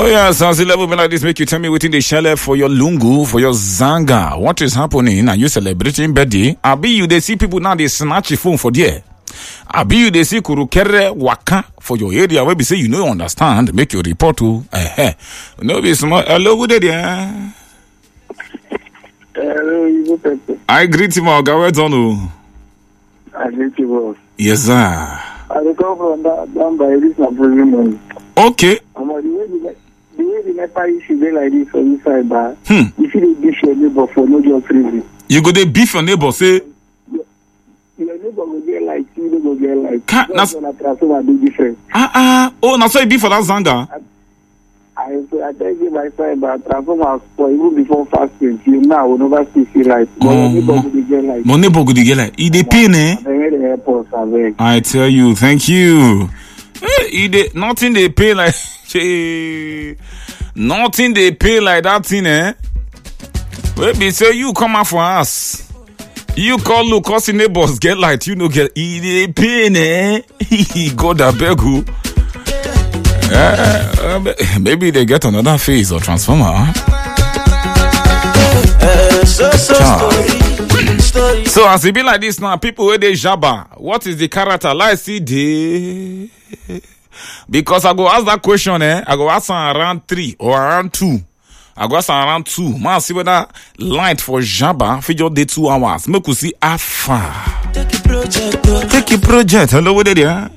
yeah, sounds 11 like this. Make you tell me within the shell for your lungu, for your zanga. What is happening? Are you celebrating birthday? Abi you they see people now they snatch your phone for there. Abi you they see kurukere waka for your area where we say you know understand. Make your report to no be small. Hello, good day. Hello, I greet you, my guy. I greet you, boss. Yes, sir. I come from down by this money. Okay. The way the NEPA issue be like this on this side, but if you beef your neighbor for no just reason. You go dey beef your neighbor, say? Your neighbor go get like, you go get like. That's gonna transform a big difference. Oh, now so you beef for that zanga? I tell you my friend, but transformers for even before fasting, till now, we never see like. But your neighbor go get like. My neighbor go get like. He dey pain, eh? I tell you, thank you. Nothing they pay like nothing they pay like that thing, eh? Maybe say you come out for us. You call look cause the neighbors get light, you know get they pay, eh? God I beg you. Maybe they get another phase or transformer, huh? So as it be like this now, people where they jabba, what is the character? Like see the because I go ask that question, I go ask around 3 or around 2. I go ask around 2. Man, see whether light for jabba for your day 2 hours. Make you see how far. Take your project. Hello, what are you?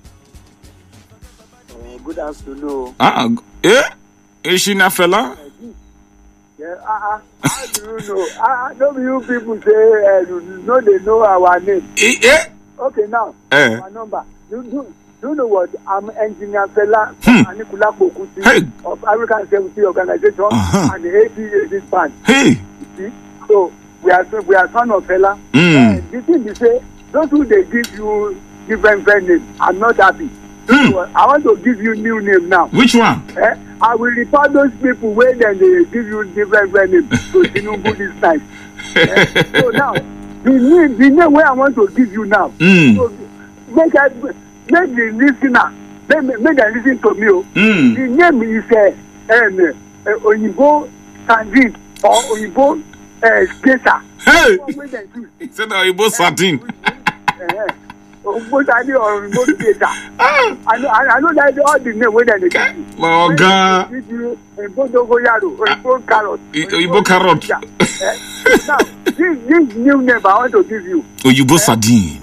Good afternoon. Is she not fella? Yeah, how do you know? Don't you people say no, they know our name. Okay, now our number. You know what? I'm engineer fella Anikula Kokuti of African Safety Organization and the APA band. Hey, you see? So we are son of fella. The thing you say, don't do they give you different names? I'm not happy. I want to give you new name now. Which one? I will report those people where then they give you different names to Tinubu this time. So now, the name where I want to give you now. So make the listener, make them listen to me. The name is Oyibo Sardine or Oyibo Skater. Hey! It's an Oyibo Sardine. Both are or remote data. I know that all the name where they give you. Oh God! Give you a Bodogoyaro or a carrot. Oyibo carrot. Now this new name I want to give you. Oyibo Sardine.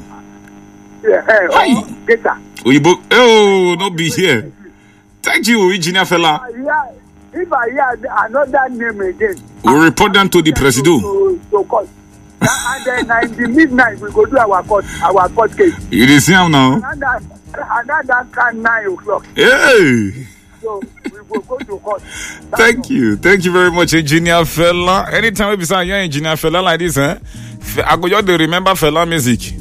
Data. Oyibo. Oh, not be here. Thank you, engineer fella. If I hear another name again, we'll report them to the president. To court. And then in the midnight we go do our court case. It is him now. Another can 9 o'clock. Hey. So we will go to court. Thank you very much, engineer fella. Anytime we beside you, engineer fella like this, I go just remember fella music.